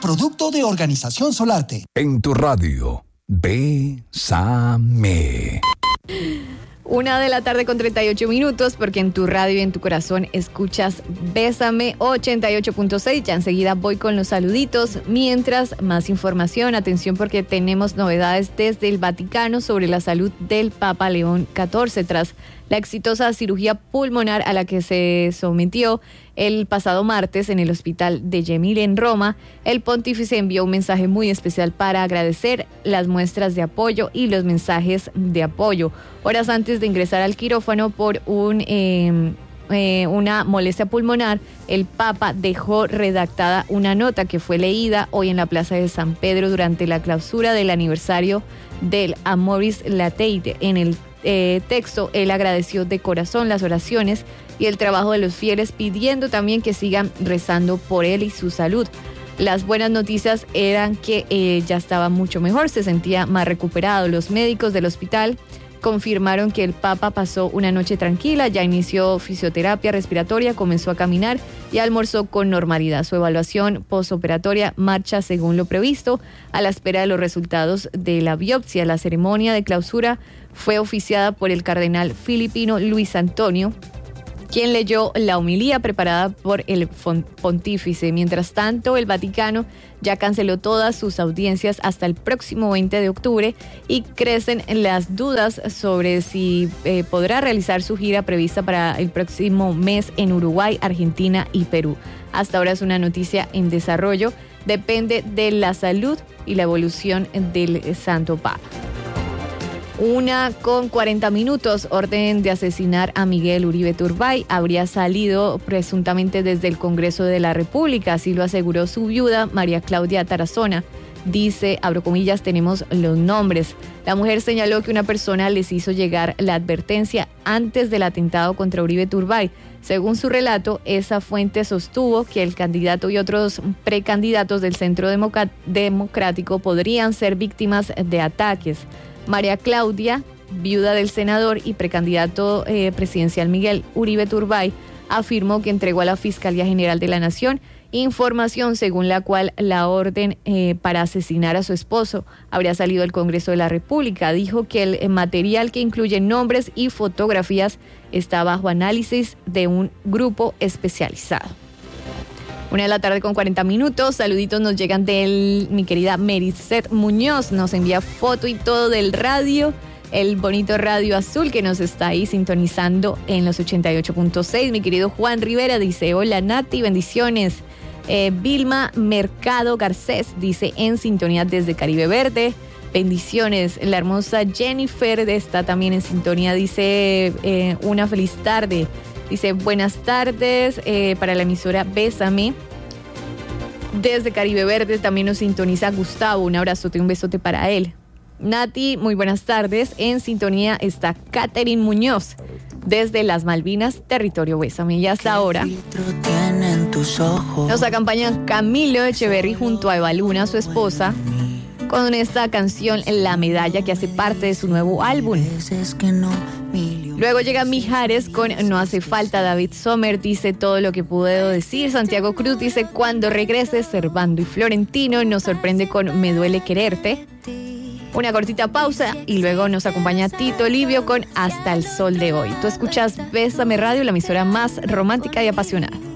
producto de Organización Solarte. En tu radio, Bésame. 1:38 porque en tu radio y en tu corazón escuchas Bésame 88.6. Ya enseguida voy con los saluditos. Mientras, más información, atención porque tenemos novedades desde el Vaticano sobre la salud del Papa León XIV tras la exitosa cirugía pulmonar a la que se sometió el pasado martes en el hospital de Gemelli en Roma. El pontífice envió un mensaje muy especial para agradecer las muestras de apoyo y los mensajes de apoyo. Horas antes de ingresar al quirófano por una molestia pulmonar, el Papa dejó redactada una nota que fue leída hoy en la Plaza de San Pedro durante la clausura del aniversario del Amoris Laetitia. En el texto, él agradeció de corazón las oraciones y el trabajo de los fieles, pidiendo también que sigan rezando por él y su salud. Las buenas noticias eran que ya estaba mucho mejor, se sentía más recuperado. Los médicos del hospital confirmaron que el Papa pasó una noche tranquila, ya inició fisioterapia respiratoria, comenzó a caminar y almorzó con normalidad. Su evaluación postoperatoria marcha según lo previsto, a la espera de los resultados de la biopsia. La ceremonia de clausura fue oficiada por el cardenal filipino Luis Antonio, quien leyó la homilía preparada por el pontífice. Mientras tanto, el Vaticano ya canceló todas sus audiencias hasta el próximo 20 de octubre y crecen las dudas sobre si podrá realizar su gira prevista para el próximo mes en Uruguay, Argentina y Perú. Hasta ahora es una noticia en desarrollo, depende de la salud y la evolución del Santo Papa. 1:40, orden de asesinar a Miguel Uribe Turbay habría salido presuntamente desde el Congreso de la República, así lo aseguró su viuda María Claudia Tarazona. Dice, abro comillas, tenemos los nombres. La mujer señaló que una persona les hizo llegar la advertencia antes del atentado contra Uribe Turbay. Según su relato, esa fuente sostuvo que el candidato y otros precandidatos del Centro Democrático podrían ser víctimas de ataques. María Claudia, viuda del senador y precandidato presidencial Miguel Uribe Turbay, afirmó que entregó a la Fiscalía General de la Nación información según la cual la orden para asesinar a su esposo habría salido del Congreso de la República. Dijo que el material, que incluye nombres y fotografías, está bajo análisis de un grupo especializado. 1:40. Saluditos nos llegan de mi querida Mericet Muñoz. Nos envía foto y todo del radio, el bonito Radio Azul que nos está ahí sintonizando en los 88.6. Mi querido Juan Rivera dice, hola Nati, bendiciones. Vilma Mercado Garcés dice, en sintonía desde Caribe Verde. Bendiciones. La hermosa Jennifer está también en sintonía, dice, una feliz tarde. Dice, buenas tardes para la emisora Bésame. Desde Caribe Verde también nos sintoniza Gustavo. Un abrazote, un besote para él. Nati, muy buenas tardes. En sintonía está Catherine Muñoz. Desde las Malvinas, territorio Bésame. Y hasta ahora nos acompañan Camilo Echeverry junto a Eva Luna, su esposa, con esta canción La Medalla, que hace parte de su nuevo álbum. Luego llega Mijares con No Hace Falta. David Sommer dice, todo lo que puedo decir. Santiago Cruz dice, cuando regrese. Servando y Florentino nos sorprende con Me Duele Quererte. Una cortita pausa y luego nos acompaña Tito Livio con Hasta el Sol de Hoy. Tú escuchas Bésame Radio, la emisora más romántica y apasionada.